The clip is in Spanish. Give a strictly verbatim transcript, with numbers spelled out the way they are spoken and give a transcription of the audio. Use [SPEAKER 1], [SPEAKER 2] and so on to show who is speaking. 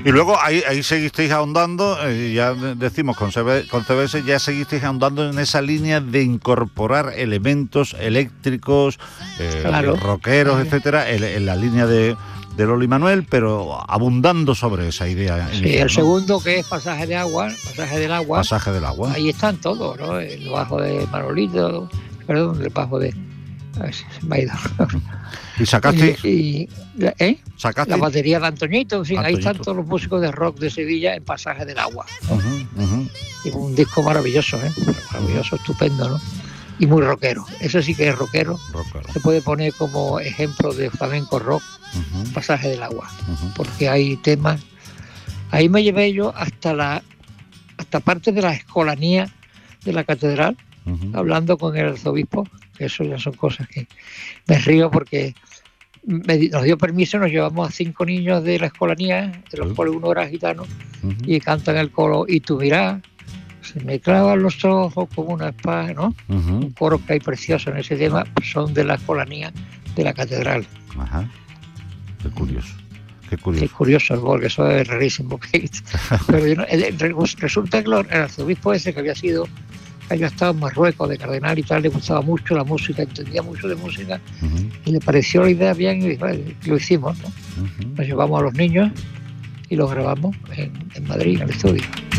[SPEAKER 1] Y luego ahí, ahí seguisteis ahondando, eh, ya decimos con, C B, con C B S, ya seguisteis ahondando en esa línea de incorporar elementos eléctricos, eh,
[SPEAKER 2] Claro.
[SPEAKER 1] rockeros,
[SPEAKER 2] Claro.
[SPEAKER 1] etcétera, en, en la línea de, de Lolo y Manuel, pero abundando sobre esa idea
[SPEAKER 2] Sí,
[SPEAKER 1] inicial,
[SPEAKER 2] el
[SPEAKER 1] ¿no?
[SPEAKER 2] segundo, que es Pasaje de Agua, Pasaje del Agua.
[SPEAKER 1] Pasaje del Agua.
[SPEAKER 2] Ahí están todos, ¿no? El bajo de Manolito, perdón, el bajo de... A ver si se me ha ido.
[SPEAKER 1] ¿Y sacasteis?
[SPEAKER 2] Y, y, ¿eh?
[SPEAKER 1] ¿Sacasteis?
[SPEAKER 2] La batería de Antoñito, sí, ahí están
[SPEAKER 1] Antoñito.
[SPEAKER 2] todos los músicos de rock de Sevilla en Pasaje del Agua, ¿no?
[SPEAKER 1] Uh-huh, uh-huh.
[SPEAKER 2] Y un disco maravilloso, ¿eh? Maravilloso, uh-huh. Estupendo, ¿no? Y muy rockero. Eso sí que es rockero.
[SPEAKER 1] Rockero.
[SPEAKER 2] Se puede poner como ejemplo de flamenco rock,
[SPEAKER 1] uh-huh.
[SPEAKER 2] Pasaje del Agua,
[SPEAKER 1] uh-huh.
[SPEAKER 2] porque hay temas. Ahí me llevé yo hasta la hasta parte de la escolanía de la catedral, uh-huh. hablando con el arzobispo. Eso ya son cosas que me río porque me, nos dio permiso, nos llevamos a cinco niños de la escolanía, de los uh-huh. cuales uno era gitano, uh-huh. y cantan el coro Y tú mirás, se me clavan los ojos como una espada, ¿no? Uh-huh. Un coro que hay precioso en ese tema, son de la escolanía de la catedral.
[SPEAKER 1] Ajá, qué curioso. Qué curioso.
[SPEAKER 2] Qué curioso, porque eso es rarísimo. Pero yo no, resulta que el arzobispo ese que había sido, que había estado en Marruecos de cardenal y tal, le gustaba mucho la música, entendía mucho de música, uh-huh. y le pareció la idea bien y bueno, lo hicimos, ¿no? Uh-huh. Nos llevamos a los niños y los grabamos en, en Madrid, en el estudio.